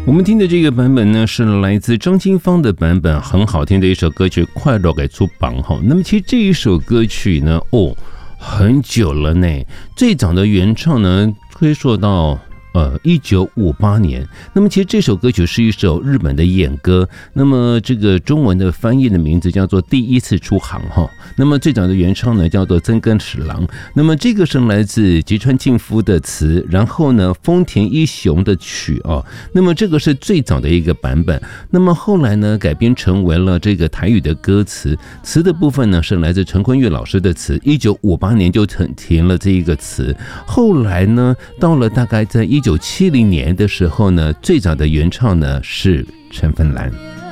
我们听的这个版本呢，是来自张清芳的版本，很好听的一首歌曲《快乐给出榜》哈。那么其实这一首歌曲呢，很久了呢，最早的原唱呢，追溯到1958年。那么其实这首歌曲是一首日本的演歌，那么这个中文的翻译的名字叫做《第一次出航》哈。那么最早的原唱呢叫做曾根史郎，那么这个是来自吉川敬夫的词，然后呢丰田一雄的曲哦。那么这个是最早的一个版本，那么后来呢改编成为了这个台语的歌词，词的部分呢是来自陈坤岳老师的词，1958年就填了这一个词，后来呢到了大概在1970年的时候呢，最早的原唱呢是陈芬兰。